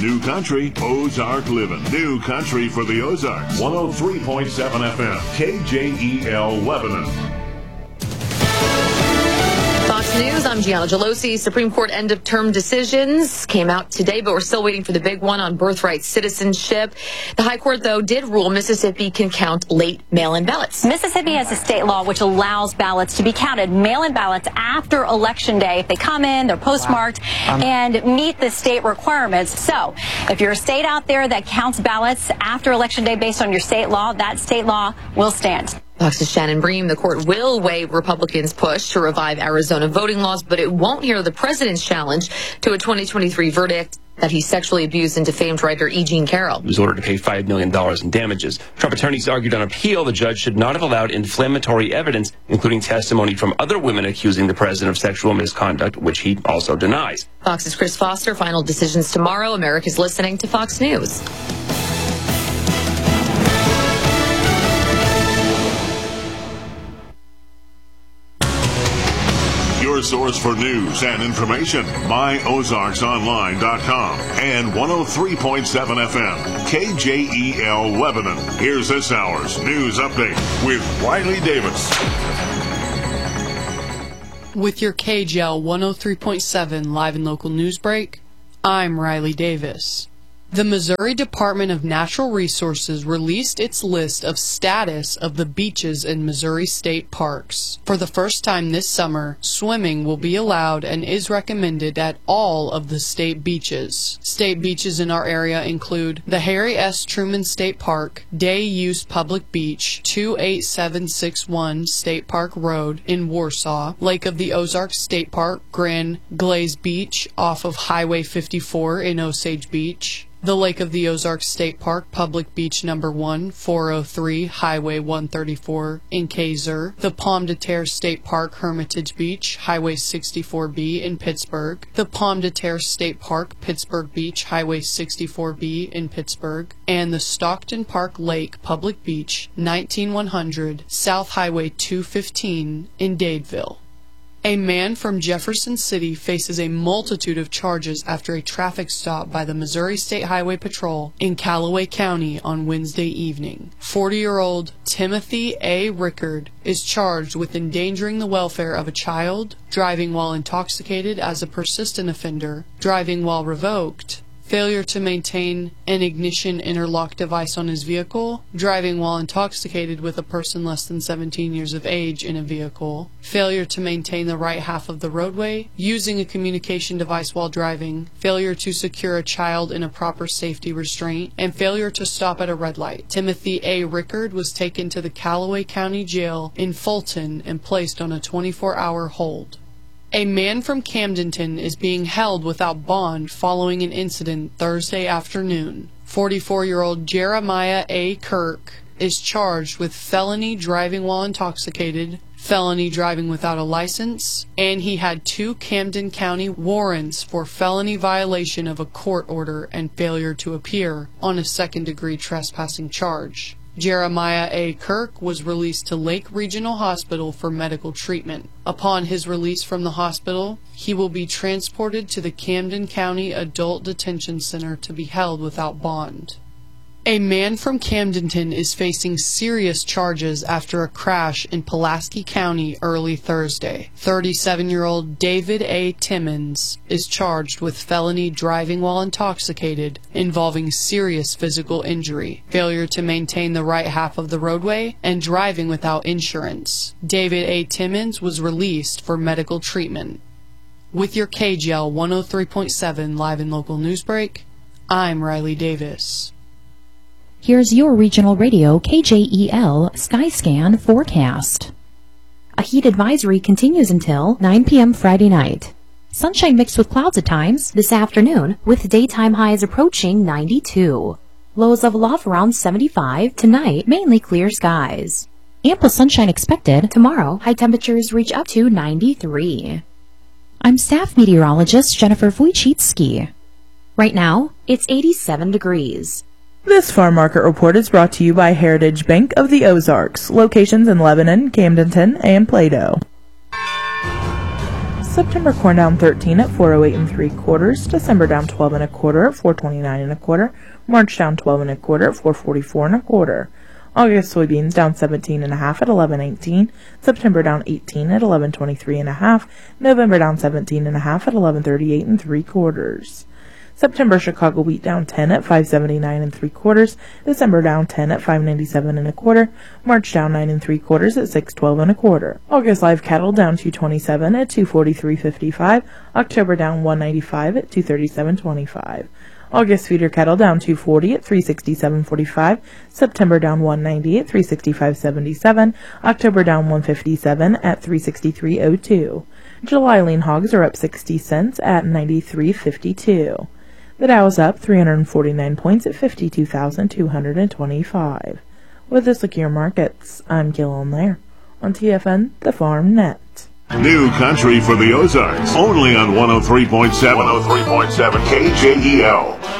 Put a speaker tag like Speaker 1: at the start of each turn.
Speaker 1: New Country, Ozark Living. New Country for the Ozarks. 103.7 FM, KJEL Lebanon.
Speaker 2: Fox News, I'm Gianna Gelosi. Supreme Court end-of-term decisions came out today, but we're still waiting for the big one on birthright citizenship. The High Court, though, did rule Mississippi can count late mail-in ballots.
Speaker 3: Mississippi has a state law which allows ballots to be counted, mail-in ballots, after Election Day if they come in, they're postmarked, and meet the state requirements. So if you're a state out there that counts ballots after Election Day based on your state law, that state law will stand.
Speaker 2: Fox's Shannon Bream, the court will weigh Republicans' push to revive Arizona voting laws, but it won't hear the president's challenge to a 2023 verdict that he sexually abused and defamed writer E. Jean Carroll.
Speaker 4: He was ordered to pay $5 million in damages. Trump attorneys argued on appeal the judge should not have allowed inflammatory evidence, including testimony from other women accusing the president of sexual misconduct, which he also denies.
Speaker 2: Fox's Chris Foster, final decisions tomorrow. America's listening to Fox News.
Speaker 1: Your source for news and information, myozarksonline.com and 103.7 FM, KJEL Lebanon. Here's this hour's news update with Riley Davis.
Speaker 5: With your KJEL 103.7 live and local news break, I'm Riley Davis. The Missouri Department of Natural Resources released its list of status of the beaches in Missouri state parks. For the first time this summer, swimming will be allowed and is recommended at all of the state beaches. State beaches in our area include the Harry S. Truman State Park, Day Use Public Beach, 28761 State Park Road in Warsaw, Lake of the Ozarks State Park, Grand Glaze Beach off of Highway 54 in Osage Beach, the Lake of the Ozarks State Park, Public Beach Number 1, 403, Highway 134 in Kaiser, the Pomme de Terre State Park, Hermitage Beach, Highway 64B in Pittsburgh, the Pomme de Terre State Park, Pittsburgh Beach, Highway 64B in Pittsburgh, and the Stockton Park Lake Public Beach, 19100, South Highway 215 in Dadeville. A man from Jefferson City faces a multitude of charges after a traffic stop by the Missouri State Highway Patrol in Callaway County on Wednesday evening. 40-year-old Timothy A. Rickard is charged with endangering the welfare of a child, driving while intoxicated as a persistent offender, driving while revoked, failure to maintain an ignition interlock device on his vehicle, driving while intoxicated with a person less than 17 years of age in a vehicle, failure to maintain the right half of the roadway, using a communication device while driving, failure to secure a child in a proper safety restraint, and failure to stop at a red light. Timothy A. Rickard was taken to the Callaway County Jail in Fulton and placed on a 24-hour hold. A man from Camdenton is being held without bond following an incident Thursday afternoon. 44-year-old Jeremiah A. Kirk is charged with felony driving while intoxicated, felony driving without a license, and he had 2 Camden County warrants for felony violation of a court order and failure to appear on a second-degree trespassing charge. Jeremiah A. Kirk was released to Lake Regional Hospital for medical treatment. Upon his release from the hospital, he will be transported to the Camden County Adult Detention Center to be held without bond. A man from Camdenton is facing serious charges after a crash in Pulaski County early Thursday. 37-year-old David A. Timmons is charged with felony driving while intoxicated involving serious physical injury, failure to maintain the right half of the roadway, and driving without insurance. David A. Timmons was released for medical treatment. With your KJEL 103.7 live and local news break, I'm Riley Davis.
Speaker 6: Here's your regional radio KJEL Skyscan forecast. A heat advisory continues until 9 p.m. Friday night. Sunshine mixed with clouds at times this afternoon, with daytime highs approaching 92. Lows level off around 75. Tonight, mainly clear skies. Ample sunshine expected. Tomorrow, high temperatures reach up to 93. I'm staff meteorologist Jennifer Wojcicki. Right now, it's 87 degrees.
Speaker 7: This farm market report is brought to you by Heritage Bank of the Ozarks, locations in Lebanon, Camdenton, and Plato. September corn down 13 at 408 3/4. December down 12 1/4 at 429 1/4. March down 12 1/4 at 444 1/4. August soybeans down 17 1/2 at 11.18. September down 18 at 11.23 1/2. November down 17 1/2 at 11.38 3/4. September Chicago wheat down 10 at 579 3/4. December down 10 at 597 1/4. March down 9 3/4 at 612 1/4. August live cattle down 227 at 243.55. October down 195 at 237.25. August feeder cattle down 240 at 367.45. September down 190 at 365.77. October down 157 at 363.02. July lean hogs are up 60 cents at 93.52. The Dow is up 349 points at 52,225. With this look at your markets, I'm Gillian Lair on TFN, the Farm Net.
Speaker 1: New country for the Ozarks, only on 103.7 KJEL.